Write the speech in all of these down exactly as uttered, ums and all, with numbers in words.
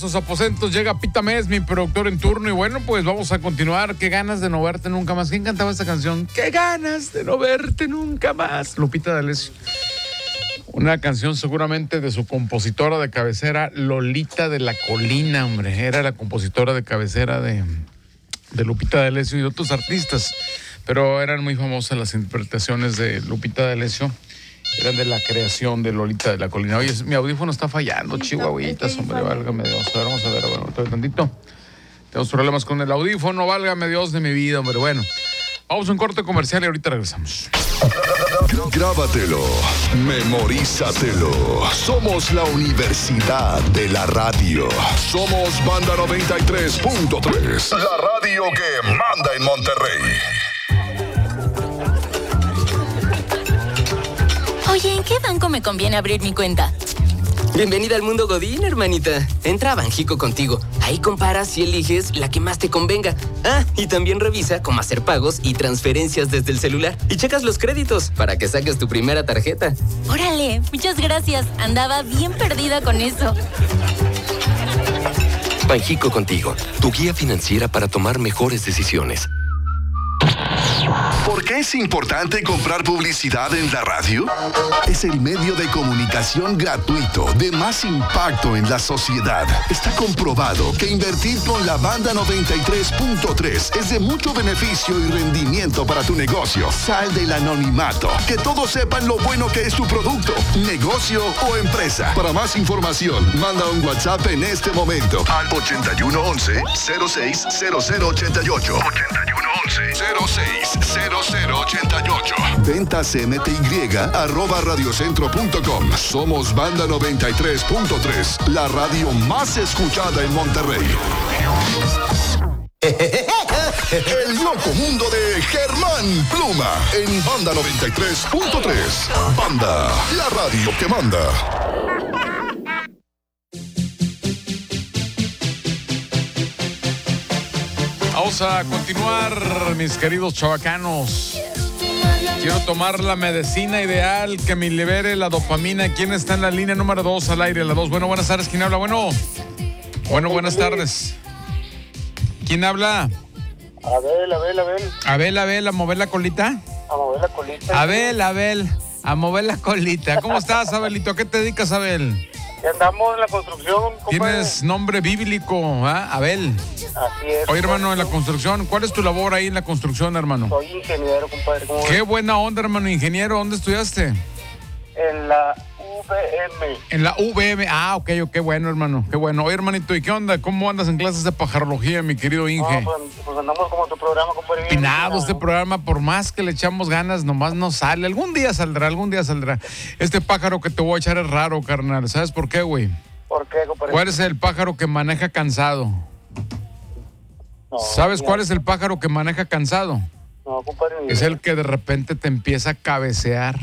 Sus aposentos llega Pita Mes, mi productor en turno, y bueno, pues vamos a continuar. Qué ganas de no verte nunca más. ¿Quién cantaba esta canción? Qué ganas de no verte nunca más. Lupita D'Alessio. Una canción seguramente de su compositora de cabecera, Lolita de la Colina, hombre. Era la compositora de cabecera de, de Lupita D'Alessio y de otros artistas, pero eran muy famosas las interpretaciones de Lupita D'Alessio. Eran de la creación de Lolita de la Colina. Oye, mi audífono está fallando, chihuahuitas, hombre, válgame Dios. A ver, vamos a ver, bueno, todo tantito. Tenemos problemas con el audífono, válgame Dios de mi vida, hombre. Bueno, vamos a un corte comercial y ahorita regresamos. Grábatelo, memorízatelo. Somos la Universidad de la Radio. Somos Banda noventa y tres punto tres. La radio que manda en Monterrey. Oye, ¿en qué banco me conviene abrir mi cuenta? Bienvenida al mundo Godín, hermanita. Entra a Banjico contigo. Ahí comparas y eliges la que más te convenga. Ah, y también revisa cómo hacer pagos y transferencias desde el celular. Y checas los créditos para que saques tu primera tarjeta. Órale, muchas gracias. Andaba bien perdida con eso. Banjico contigo, tu guía financiera para tomar mejores decisiones. ¿Por qué es importante comprar publicidad en la radio? Es el medio de comunicación gratuito de más impacto en la sociedad. Está comprobado que invertir con la Banda noventa y tres punto tres es de mucho beneficio y rendimiento para tu negocio. Sal del anonimato. Que todos sepan lo bueno que es tu producto, negocio o empresa. Para más información, manda un WhatsApp en este momento al ochenta y uno once cero seis cero cero ochenta y ocho. ochenta y uno once cero seis cero cero ochenta y ocho. Ventas M T Y arroba radiocentro punto com. Somos Banda noventa y tres punto tres, la radio más escuchada en Monterrey. El loco mundo de Germán Pluma en Banda noventa y tres punto tres. Banda, la radio que manda. Vamos a continuar, mis queridos chavacanos. Quiero tomar la medicina ideal que me libere la dopamina. ¿Quién está en la línea número dos al aire? La dos. Bueno, buenas tardes. ¿Quién habla? Bueno. Bueno, buenas tardes. ¿Quién habla? Abel, Abel, Abel. Abel, Abel, a mover la colita. A mover la colita. Abel, Abel, a mover la colita. ¿Cómo estás, Abelito? ¿A qué te dedicas, Abel? Ya andamos en la construcción, compadre. Tienes nombre bíblico, ¿ah? Abel. Así es. Oye, hermano, en la construcción, ¿cuál es tu labor ahí en la construcción, hermano? Soy ingeniero, compadre. ¿Cómo Qué ves? buena onda, hermano, ingeniero. ¿Dónde estudiaste? En la V M. En la V M. Ah, ok, qué bueno, hermano. Qué bueno. Oye, hermanito, ¿y qué onda? ¿Cómo andas en clases de pajarología, mi querido Inge? No, pues, pues andamos como tu programa, compadre. bien Pinado este empinado. programa, por más que le echamos ganas, nomás no sale. Algún día saldrá, algún día saldrá. Este pájaro que te voy a echar es raro, carnal. ¿Sabes por qué, güey? ¿Por qué, compadre? ¿Cuál es el pájaro que maneja cansado? No, ¿Sabes ya. cuál es el pájaro que maneja cansado? No, compadre. ni Es idea. el que de repente te empieza a cabecear.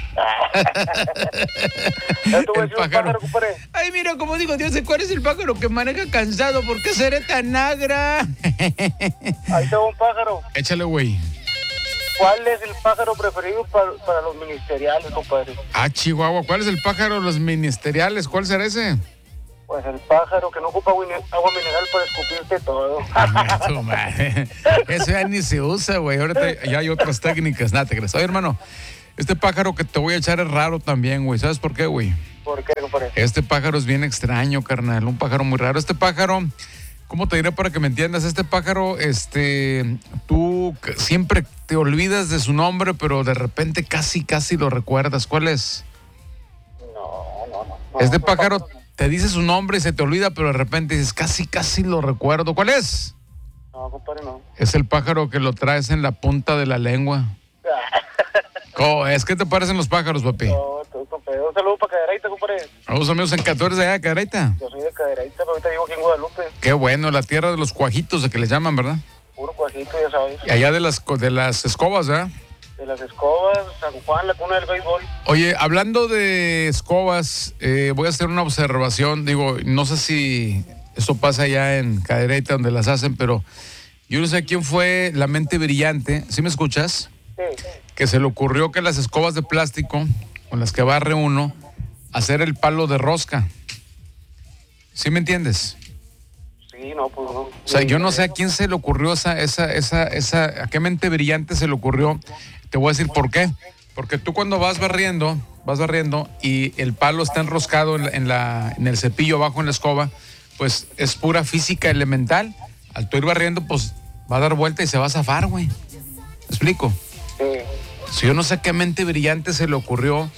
Ya te voy a el decir un pájaro. compadre. Ay, mira, como digo, Dios, ¿cuál es el pájaro que maneja cansado? ¿Por qué seré tan agra? Ahí te va un pájaro. Échale, güey. ¿Cuál es el pájaro preferido para, para los ministeriales, compadre? Ah, Chihuahua, ¿cuál es el pájaro de los ministeriales? ¿Cuál será ese? Pues el pájaro que no ocupa agua agua mineral para escupirte todo. Ah, tu madre. Eso ya ni se usa, güey. Ahorita ya hay otras técnicas. Nada, te crees. Oye, hermano, este pájaro que te voy a echar es raro también, güey. ¿Sabes por qué, güey? ¿Por qué, compadre? Este pájaro es bien extraño, carnal. Un pájaro muy raro. Este pájaro, ¿cómo te diré para que me entiendas? Este pájaro, este, tú siempre te olvidas de su nombre, pero de repente casi, casi lo recuerdas. ¿Cuál es? No, no, no. no Este no, pájaro no. te dice su nombre y se te olvida, pero de repente dices, casi, casi lo recuerdo. ¿Cuál es? No, compadre, no. Es el pájaro que lo traes en la punta de la lengua. ¿Cómo es? ¿Qué te parecen los pájaros, papi? No, tú, compadre. Un saludo para Cadereyta, compadre. Vamos, amigos, en catorce de allá, Cadereyta. Yo soy de Cadereyta, pero ahorita vivo aquí en Guadalupe. Qué bueno, la tierra de los cuajitos, de que les llaman, ¿verdad? Puro cuajito, ya sabes. Y allá de las, co- de las escobas, ¿verdad? De las escobas, San Juan, la cuna del béisbol. Oye, hablando de escobas, eh, voy a hacer una observación. Digo, no sé si eso pasa allá en Cadereyta, donde las hacen, pero yo no sé quién fue la mente brillante. ¿Sí me escuchas? Sí. Que se le ocurrió que las escobas de plástico, con las que barre uno, hacer el palo de rosca. ¿Sí me entiendes? Sí, no, pues no. O sea, yo no sé a quién se le ocurrió esa, esa, esa, esa, a qué mente brillante se le ocurrió. Te voy a decir por qué. Porque tú cuando vas barriendo, vas barriendo y el palo está enroscado en la, en, la, en el cepillo abajo en la escoba, pues es pura física elemental. Al tú ir barriendo, pues va a dar vuelta y se va a zafar, güey. ¿Me explico? Sí. Si yo no sé a qué mente brillante se le ocurrió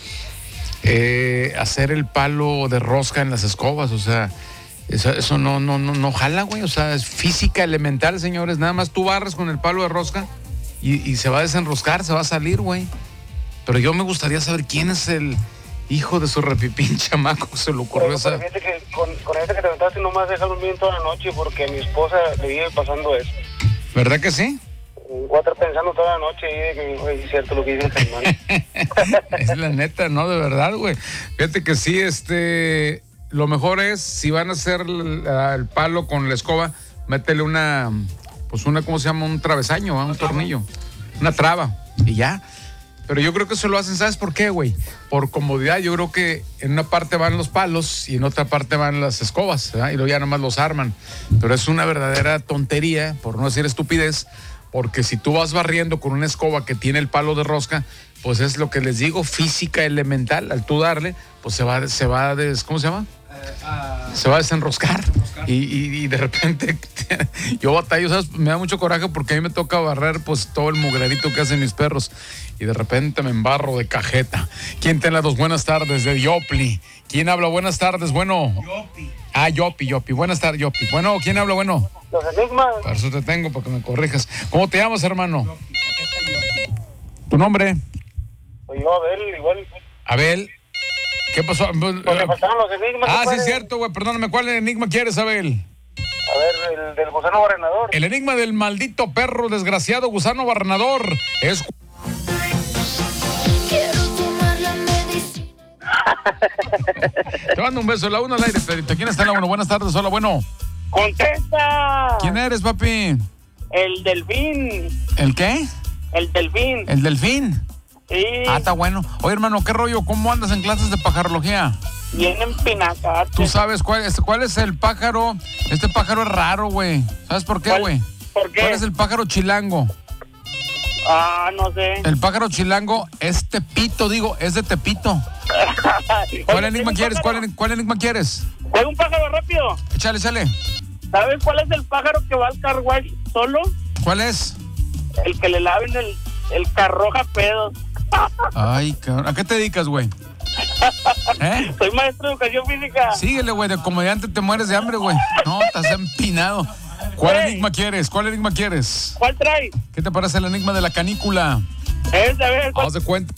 eh, hacer el palo de rosca en las escobas, o sea... Eso, eso no, no, no, no jala, güey. O sea, es física elemental, señores. Nada más tú barras con el palo de rosca y, y se va a desenroscar, se va a salir, güey. Pero yo me gustaría saber quién es el hijo de su repipín chamaco que se le ocurrió Pero, esa. pero fíjate que con, con ese que te aventaste nomás déjalo bien toda la noche porque a mi esposa le vive pasando eso. ¿Verdad que sí? Voy a estar pensando toda la noche y de que güey, es cierto lo que dice el Germán. Es la neta, ¿no? De verdad, güey. Fíjate que sí, este... Lo mejor es, si van a hacer el, el palo con la escoba, métele una, pues una, ¿cómo se llama? Un travesaño, ¿eh? Un tornillo, una traba, y ya. Pero yo creo que eso lo hacen, ¿sabes por qué, güey? Por comodidad, yo creo que en una parte van los palos y en otra parte van las escobas, ¿verdad? Y luego ya nomás los arman. Pero es una verdadera tontería, por no decir estupidez, porque si tú vas barriendo con una escoba que tiene el palo de rosca, pues es lo que les digo, física elemental. Al tú darle, pues se va, se va a des, ¿cómo se llama? Uh, se va a desenroscar y, y, y de repente yo batallo, ¿sabes? Me da mucho coraje porque a mí me toca barrer pues todo el mugrerito que hacen mis perros y de repente me embarro de cajeta. ¿Quién tiene las dos? Buenas tardes, de Yopli. ¿Quién habla? Buenas tardes, bueno. Yopi. Ah, Yopi, Yopi. Buenas tardes, Yopi. Bueno, ¿quién habla? Bueno. Los enigmas. Para eso te tengo, para que me corrijas. ¿Cómo te llamas, hermano? Yopi. ¿Tu nombre? Pues yo, Abel, igual. Abel. ¿Qué pasó? Pues me faltaron los enigmas. Ah, sí, es cierto, güey. Perdóname, ¿cuál enigma quieres, Abel? A ver, el del gusano barrenador. El enigma del maldito perro desgraciado gusano barrenador es... Quiero tomar la medicina. Te mando un beso. La uno al aire, Pedrito. ¿Quién está en la uno? Buenas tardes. Hola, bueno. ¡Contesta! ¿Quién eres, papi? El delfín. ¿El qué? El delfín. ¿El delfín? Sí. Ah, está bueno. Oye, hermano, ¿qué rollo? ¿Cómo andas en clases de pajarología? Bien empinacate. ¿Tú sabes cuál es, cuál es el pájaro? Este pájaro es raro, güey. ¿Sabes por qué, ¿Cuál? güey? ¿Por qué? ¿Cuál es el pájaro chilango? Ah, no sé. El pájaro chilango es Tepito, digo, es de Tepito. ¿Cuál Oye, enigma ¿tengo quieres? pájaro? ¿Cuál, cuál enigma quieres? Juega un pájaro rápido. Échale, échale. ¿Sabes cuál es el pájaro que va al car wash solo? ¿Cuál es? El que le laven el, el carroja pedos. Ay, cabrón. ¿A qué te dedicas, güey? ¿Eh? Soy maestro de educación física. Síguele, güey. De comediante te mueres de hambre, güey. No, estás empinado. ¿Cuál Hey. enigma quieres? ¿Cuál enigma quieres? ¿Cuál trae? ¿Qué te parece el enigma de la canícula? Es, a ver, ¿cuál? Haz de cuenta.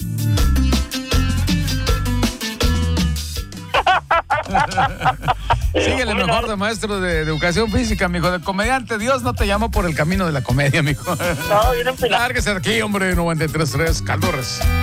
Síguele mejor de maestro de, de educación física, mijo, de comediante. Dios no te llama por el camino de la comedia, mijo. No, viene empinado. Lárguese de aquí, hombre, noventa y tres punto tres, Caldores.